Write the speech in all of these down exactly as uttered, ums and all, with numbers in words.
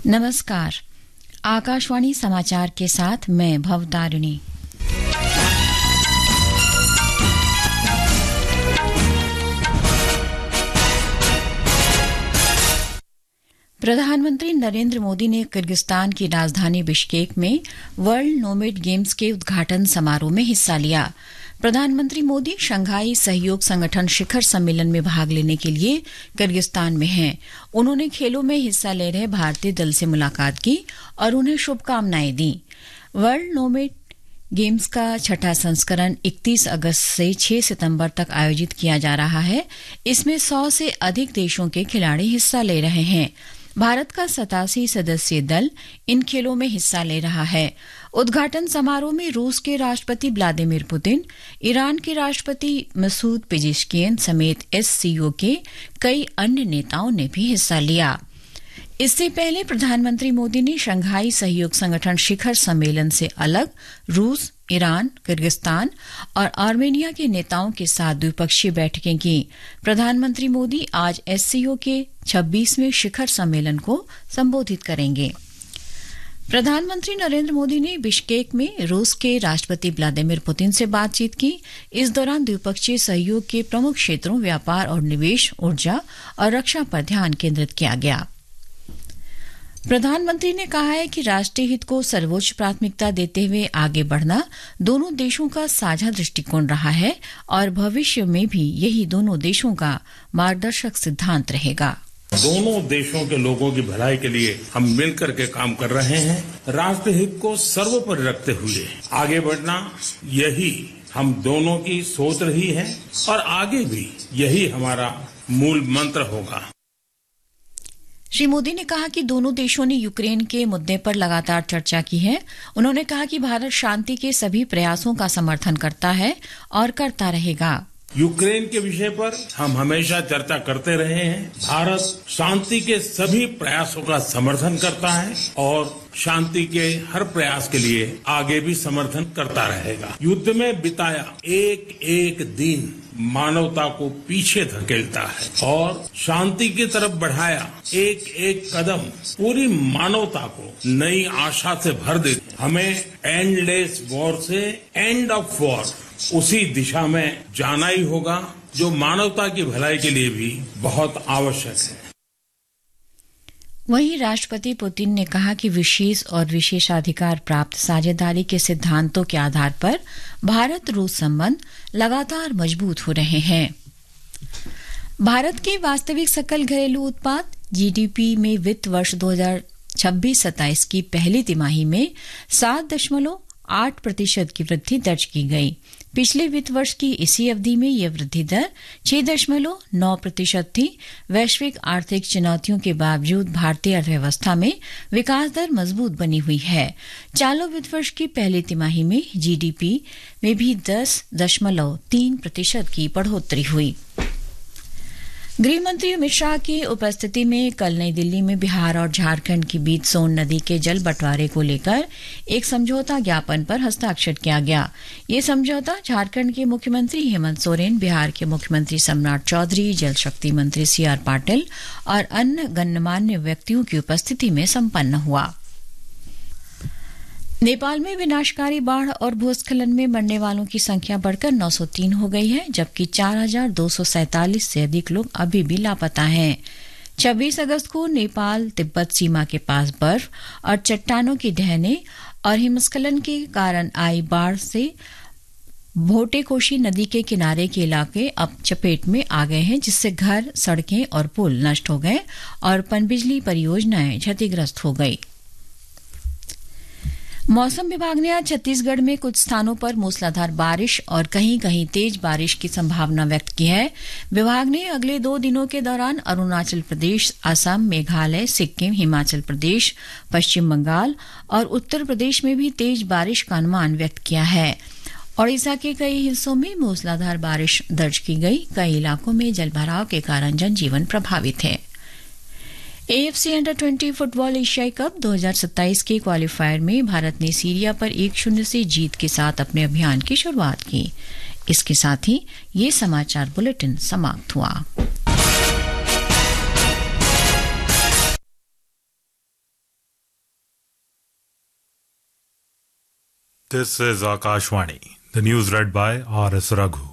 नमस्कार। आकाशवाणी समाचार के साथ मैं भवतारिणी। प्रधानमंत्री नरेंद्र मोदी ने किर्गिस्तान की राजधानी बिश्केक में वर्ल्ड नोमैड गेम्स के उद्घाटन समारोह में हिस्सा लिया। प्रधानमंत्री मोदी शंघाई सहयोग संगठन शिखर सम्मेलन में भाग लेने के लिए किर्गिस्तान में हैं। उन्होंने खेलों में हिस्सा ले रहे भारतीय दल से मुलाकात की और उन्हें शुभकामनाएं दी। वर्ल्ड नोमैड गेम्स का छठा संस्करण इकतीस अगस्त से छह सितंबर तक आयोजित किया जा रहा है। इसमें सौ से अधिक देशों के खिलाड़ी हिस्सा ले रहे हैं। भारत का सतासी सदस्यीय दल इन खेलों में हिस्सा ले रहा है। उद्घाटन समारोह में रूस के राष्ट्रपति व्लादिमीर पुतिन, ईरान के राष्ट्रपति मसूद पेजेश्कियन समेत एससीओ के कई अन्य नेताओं ने भी हिस्सा लिया। इससे पहले प्रधानमंत्री मोदी ने शंघाई सहयोग संगठन शिखर सम्मेलन से अलग रूस, ईरान, किर्गिस्तान और आर्मेनिया के नेताओं के साथ द्विपक्षीय बैठकें की। प्रधानमंत्री मोदी आज एससीओ के छब्बीसवें शिखर सम्मेलन को संबोधित करेंगे। प्रधानमंत्री नरेंद्र मोदी ने बिश्केक में रूस के राष्ट्रपति व्लादिमीर पुतिन से बातचीत की। इस दौरान द्विपक्षीय सहयोग के प्रमुख क्षेत्रों व्यापार और निवेश, ऊर्जा और रक्षा पर ध्यान केंद्रित किया गया। प्रधानमंत्री ने कहा है कि राष्ट्रीय हित को सर्वोच्च प्राथमिकता देते हुए आगे बढ़ना दोनों देशों का साझा दृष्टिकोण रहा है और भविष्य में भी यही दोनों देशों का मार्गदर्शक सिद्धांत रहेगा। दोनों देशों के लोगों की भलाई के लिए हम मिलकर के काम कर रहे हैं। राष्ट्रीय हित को सर्वोपरि रखते हुए आगे बढ़ना, यही हम दोनों की सोच रही है और आगे भी यही हमारा मूल मंत्र होगा। श्री मोदी ने कहा कि दोनों देशों ने यूक्रेन के मुद्दे पर लगातार चर्चा की है। उन्होंने कहा कि भारत शांति के सभी प्रयासों का समर्थन करता है और करता रहेगा। यूक्रेन के विषय पर हम हमेशा चर्चा करते रहे हैं। भारत शांति के सभी प्रयासों का समर्थन करता है और शांति के हर प्रयास के लिए आगे भी समर्थन करता रहेगा। युद्ध में बिताया एक एक दिन मानवता को पीछे धकेलता है और शांति की तरफ बढ़ाया एक एक कदम पूरी मानवता को नई आशा से भर देते। हमें एंडलेस वॉर से एंड ऑफ वॉर, उसी दिशा में जाना ही होगा जो मानवता की भलाई के लिए भी बहुत आवश्यक है। वहीं राष्ट्रपति पुतिन ने कहा कि विशेष और विशेषाधिकार प्राप्त साझेदारी के सिद्धांतों के आधार पर भारत रूस संबंध लगातार मजबूत हो रहे हैं। भारत के वास्तविक सकल घरेलू उत्पाद जीडीपी में वित्त वर्ष दो हज़ार छब्बीस सत्ताईस की पहली तिमाही में सात दशमलव आठ प्रतिशत की वृद्धि दर्ज की गई। पिछले वित्त वर्ष की इसी अवधि में यह वृद्धि दर छह दशमलव नौ प्रतिशत थी। वैश्विक आर्थिक चुनौतियों के बावजूद भारतीय अर्थव्यवस्था में विकास दर मजबूत बनी हुई है। चालू वित्त वर्ष की पहली तिमाही में जीडीपी में भी दस दशमलव तीन प्रतिशत की बढ़ोतरी हुई। गृहमंत्री अमित शाह की उपस्थिति में कल नई दिल्ली में बिहार और झारखंड के बीच सोन नदी के जल बंटवारे को लेकर एक समझौता ज्ञापन पर हस्ताक्षर किया गया। ये समझौता झारखंड के मुख्यमंत्री हेमंत सोरेन, बिहार के मुख्यमंत्री सम्राट चौधरी, जल शक्ति मंत्री सी आर पाटिल और अन्य गणमान्य व्यक्तियों की उपस्थिति में संपन्न हुआ। नेपाल में विनाशकारी बाढ़ और भूस्खलन में मरने वालों की संख्या बढ़कर नौ सौ तीन हो गई है, जबकि चार हजार दो सौ सैंतालीस से अधिक लोग अभी भी लापता हैं। छब्बीस अगस्त को नेपाल तिब्बत सीमा के पास बर्फ और चट्टानों की ढहने और हिमस्खलन के कारण आई बाढ़ से भोटेकोशी नदी के किनारे के इलाके अब चपेट में आ गए हैं, जिससे घर, सड़कें और पुल नष्ट हो गए और पनबिजली परियोजनाएं क्षतिग्रस्त हो गई। मौसम विभाग ने आज छत्तीसगढ़ में कुछ स्थानों पर मूसलाधार बारिश और कहीं कहीं तेज बारिश की संभावना व्यक्त की है। विभाग ने अगले दो दिनों के दौरान अरुणाचल प्रदेश, असम, मेघालय, सिक्किम, हिमाचल प्रदेश, पश्चिम बंगाल और उत्तर प्रदेश में भी तेज बारिश का अनुमान व्यक्त किया है। ओडिशा के कई हिस्सों में मूसलाधार बारिश दर्ज की गई। कई इलाकों में जलभराव के कारण जनजीवन प्रभावित है। एएफसी अंडर ट्वेंटी फुटबॉल एशियाई कप दो हज़ार सत्ताईस के क्वालिफायर में भारत ने सीरिया पर एक शून्य से जीत के साथ अपने अभियान की शुरुआत की। इसके साथ ही ये समाचार बुलेटिन समाप्त हुआ। This is Akashvani. The news read by R S Raghu.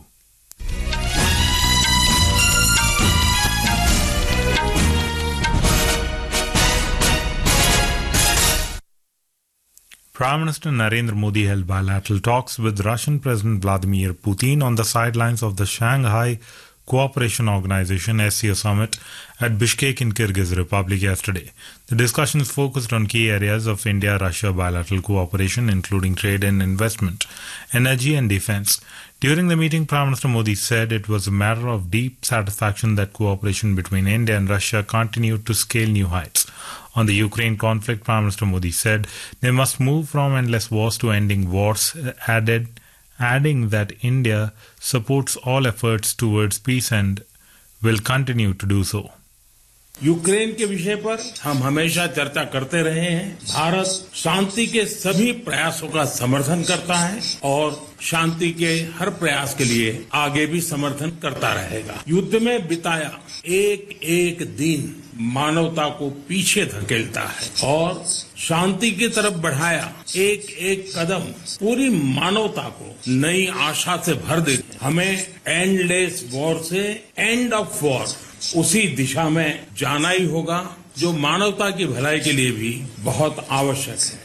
Prime Minister Narendra Modi held bilateral talks with Russian President Vladimir Putin on the sidelines of the Shanghai Cooperation Organization S C O summit at Bishkek in Kyrgyz Republic yesterday. The discussions focused on key areas of India-Russia bilateral cooperation, including trade and investment, energy and defense. During the meeting, Prime Minister Modi said it was a matter of deep satisfaction that cooperation between India and Russia continued to scale new heights. On the Ukraine conflict, Prime Minister Modi said they must move from endless wars to ending wars, added, adding that India supports all efforts towards peace and will continue to do so. Ukraine के विषय पर हम हमेशा चर्चा करते रहे हैं। भारत शांति के सभी प्रयासों का समर्थन करता है और शांति के हर प्रयास के लिए आगे भी समर्थन करता रहेगा। युद्ध में बिताया एक एक दिन मानवता को पीछे धकेलता है और शांति की तरफ बढ़ाया एक एक कदम पूरी मानवता को नई आशा से भर देते। हमें एंडलेस वॉर से एंड ऑफ वॉर उसी दिशा में जाना ही होगा जो मानवता की भलाई के लिए भी बहुत आवश्यक है।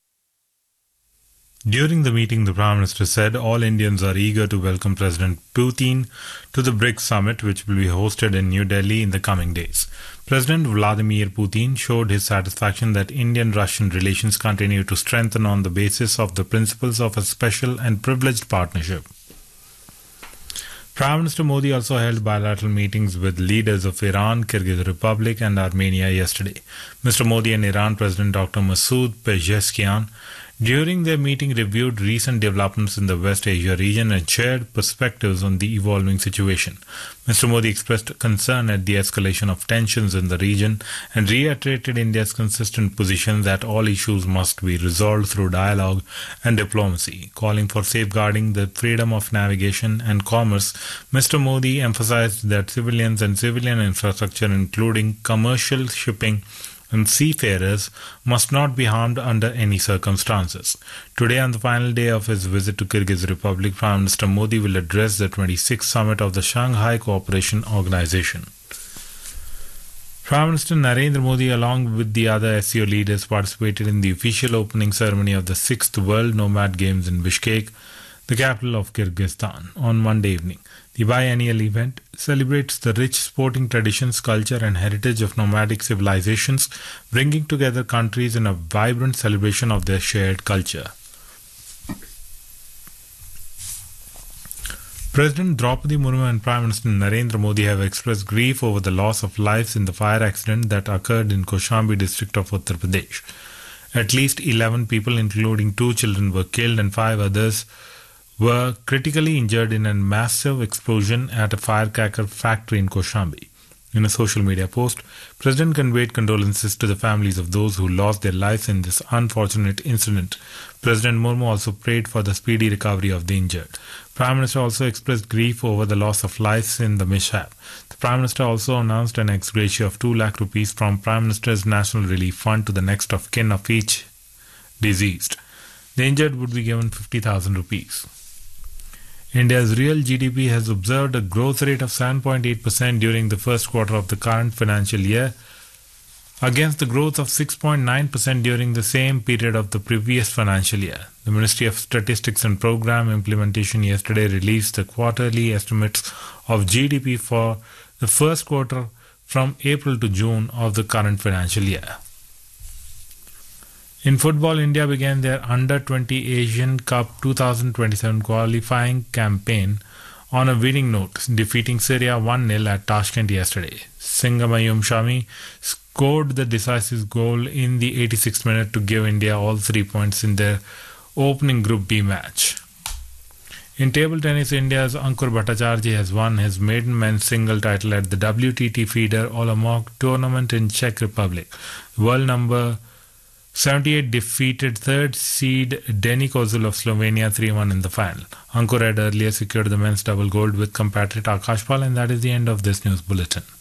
During the meeting, the Prime Minister said all Indians are eager to welcome President Putin to the BRICS summit, which will be hosted in New Delhi in the coming days. President Vladimir Putin showed his satisfaction that Indian-Russian relations continue to strengthen on the basis of the principles of a special and privileged partnership. Prime Minister Modi also held bilateral meetings with leaders of Iran, Kyrgyz Republic and Armenia yesterday. Mister Modi and Iran President Doctor Masoud Pezeshkian during their meeting reviewed recent developments in the West Asia region and shared perspectives on the evolving situation. Mister Modi expressed concern at the escalation of tensions in the region and reiterated India's consistent position that all issues must be resolved through dialogue and diplomacy. Calling for safeguarding the freedom of navigation and commerce, Mister Modi emphasized that civilians and civilian infrastructure, including commercial shipping and seafarers, must not be harmed under any circumstances. Today, on the final day of his visit to Kyrgyz Republic, Prime Minister Modi will address the twenty-sixth summit of the Shanghai Cooperation Organization. Prime Minister Narendra Modi, along with the other S C O leaders, participated in the official opening ceremony of the sixth World Nomad Games in Bishkek, the capital of Kyrgyzstan, on Monday evening. The biennial event celebrates the rich sporting traditions, culture and heritage of nomadic civilizations, bringing together countries in a vibrant celebration of their shared culture. President Draupadi Murmu and Prime Minister Narendra Modi have expressed grief over the loss of lives in the fire accident that occurred in Kaushambi district of Uttar Pradesh. At least eleven people, including two children, were killed and five others were critically injured in a massive explosion at a firecracker factory in Kaushambi. In a social media post, President conveyed condolences to the families of those who lost their lives in this unfortunate incident. President Murmu also prayed for the speedy recovery of the injured. Prime Minister also expressed grief over the loss of lives in the mishap. The Prime Minister also announced an ex gratia of two lakh rupees from Prime Minister's National Relief Fund to the next of kin of each deceased. The injured would be given fifty thousand rupees. India's real G D P has observed a growth rate of seven point eight percent during the first quarter of the current financial year, against the growth of six point nine percent during the same period of the previous financial year. The Ministry of Statistics and Program Implementation yesterday released the quarterly estimates of G D P for the first quarter from April to June of the current financial year. In football, India began their under twenty Asian Cup twenty twenty-seven qualifying campaign on a winning note, defeating Syria one nil at Tashkent yesterday. Singamayum Shami scored the decisive goal in the eighty-sixth minute to give India all three points in their opening Group B match. In table tennis, India's Ankur Bhattacharjee has won his maiden men's single title at the W T T Feeder Olomouc tournament in Czech Republic. World number seventy-eight defeated third seed Denis Kozul of Slovenia three one in the final. Ankur had earlier secured the men's double gold with compatriot Akash Pal, and that is the end of this news bulletin.